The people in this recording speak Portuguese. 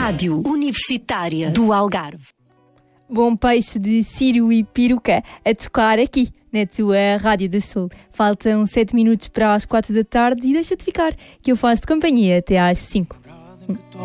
Rádio Universitária do Algarve. Bom peixe de Círio e Peruca a tocar aqui na tua Rádio do Sul. Faltam 7 minutos para as 4 da tarde e deixa-te ficar que eu faço-te companhia até às 5.